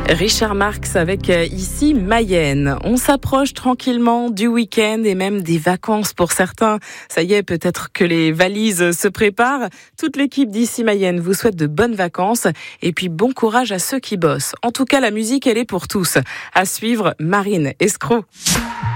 Richard Marx avec ici Mayenne. On s'approche tranquillement du week-end et même des vacances pour certains. Ça y est, peut-être que les valises se préparent. Toute l'équipe d'ici Mayenne vous souhaite de bonnes vacances et puis bon courage à ceux qui bossent. En tout cas, la musique, elle est pour tous. À suivre, Marine Escroc.